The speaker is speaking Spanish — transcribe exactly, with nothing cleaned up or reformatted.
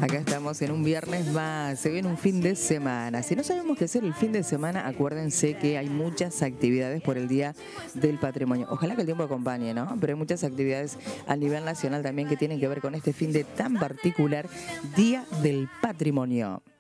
Acá estamos en un viernes más, se viene un fin de semana. Si no sabemos qué hacer el fin de semana, acuérdense que hay muchas actividades por el Día del Patrimonio. Ojalá que el tiempo acompañe, ¿no? Pero hay muchas actividades a nivel nacional también que tienen que ver con este fin de tan particular, Día del Patrimonio.